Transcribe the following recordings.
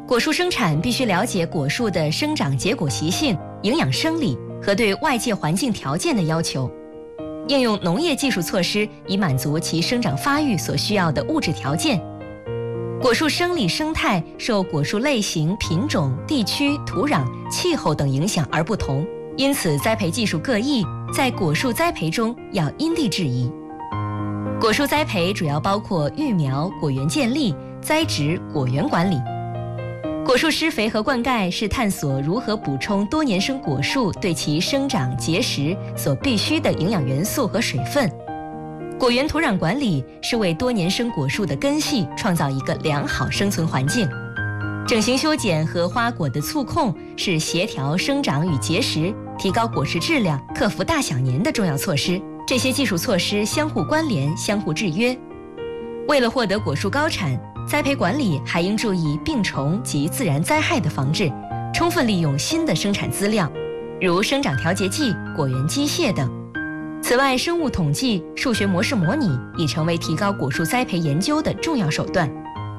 果树生产必须了解果树的生长结果习性、营养生理和对外界环境条件的要求，应用农业技术措施以满足其生长发育所需要的物质条件。果树生理生态受果树类型、品种、地区、土壤、气候等影响而不同，因此栽培技术各异，在果树栽培中要因地制宜。果树栽培主要包括育苗、果园建立、栽植、果园管理。果树施肥和灌溉是探索如何补充多年生果树对其生长结实所必需的营养元素和水分。果园土壤管理是为多年生果树的根系创造一个良好生存环境。整形修剪和花果的促控是协调生长与结实，提高果实质量，克服大小年的重要措施。这些技术措施相互关联、相互制约。为了获得果树高产，栽培管理还应注意病虫及自然灾害的防治，充分利用新的生产资料，如生长调节剂、果园机械等。此外，生物统计、数学模式模拟已成为提高果树栽培研究的重要手段。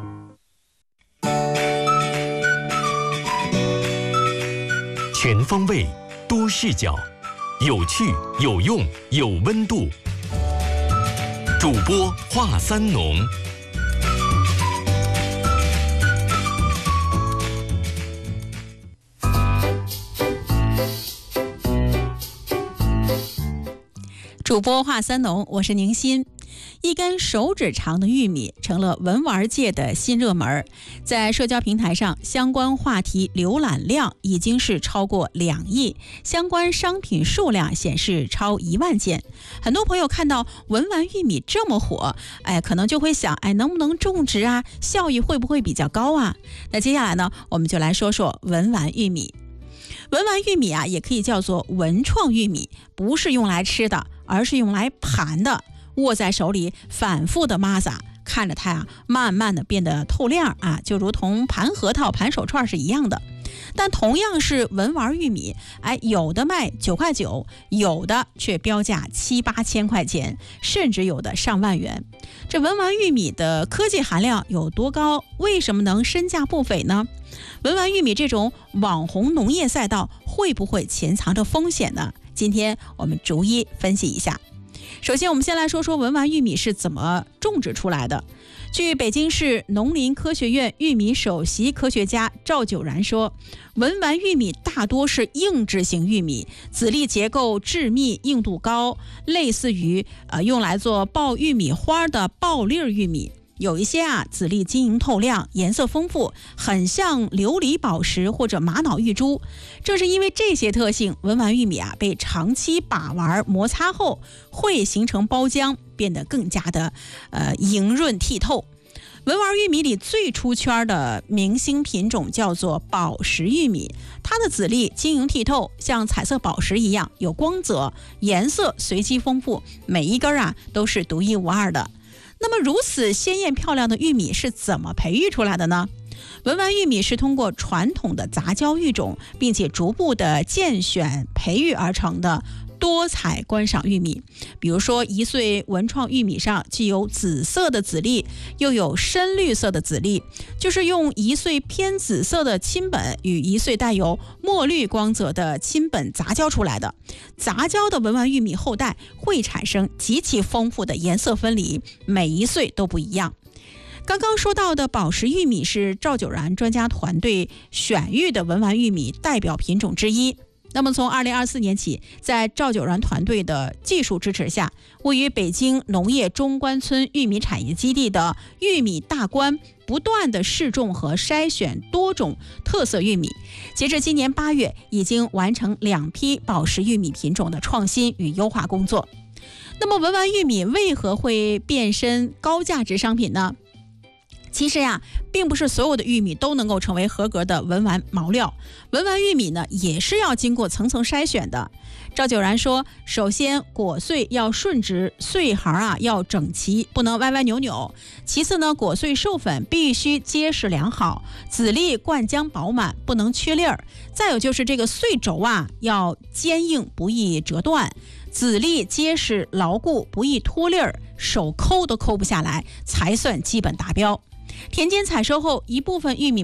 全方位、多视角，有趣、有用、有温度。主播华三农。 主播华三农，我是宁欣。一根手指长的玉米成了文玩界的新热门，在社交平台上，相关话题浏览量已经是超过2亿，相关商品数量显示超1万件。很多朋友看到文玩玉米这么火，可能就会想，能不能种植啊？效益会不会比较高啊？那接下来呢，我们就来说说文玩玉米。文玩玉米啊，也可以叫做文创玉米，不是用来吃的，而是用来盘的。握在手里反复的摩擦，看着它慢慢的变得透亮就如同盘核桃、盘手串是一样的。但同样是文玩玉米，有的卖9块9，有的却标价7、8千块钱，甚至有的上万元。这文玩玉米的科技含量有多高？为什么能身价不菲呢？文玩玉米这种网红农业赛道会不会潜藏着风险呢？今天我们逐一分析一下。首先，我们先来说说文玩玉米是怎么种植出来的。据北京市农林科学院玉米首席科学家赵九然说，文玩玉米大多是硬质型玉米，籽粒结构致密，硬度高，类似于用来做爆玉米花的爆粒玉米。有一些籽粒晶莹透亮，颜色丰富，很像琉璃宝石或者玛瑙玉珠。正是因为这些特性，文玩玉米被长期把玩摩擦后，会形成包浆，变得更加的莹润剔透。文玩玉米里最出圈的明星品种叫做宝石玉米，它的籽粒晶莹剔透，像彩色宝石一样有光泽，颜色随机丰富，每一根都是独一无二的。那么如此鲜艳漂亮的玉米是怎么培育出来的呢？文玩玉米是通过传统的杂交育种，并且逐步的间选培育而成的多彩观赏玉米。比如说1岁文创玉米上既有紫色的籽粒，又有深绿色的籽粒，就是用1岁偏紫色的亲本与1岁带有墨绿光泽的亲本杂交出来的。杂交的文玩玉米后代会产生极其丰富的颜色分离，每1岁都不一样。刚刚说到的宝石玉米是赵九然专家团队选育的文玩玉米代表品种之一。那么从2024年起，在赵九然团队的技术支持下，位于北京农业中关村玉米产业基地的玉米大观不断的试种和筛选多种特色玉米，截至今年8月，已经完成2批宝石玉米品种的创新与优化工作。那么文玩玉米为何会变身高价值商品呢？其实并不是所有的玉米都能够成为合格的文玩毛料，文玩玉米呢也是要经过层层筛选的。赵九然说，首先果穗要顺直，穗行要整齐，不能歪歪扭扭。其次呢，果穗授粉必须结实良好，籽粒灌浆饱满，不能缺粒儿。再有就是这个穗轴要坚硬，不易折断，籽粒结实牢固，不易脱粒儿，手抠都抠不下来，才算基本达标。田间采收后，一部分玉米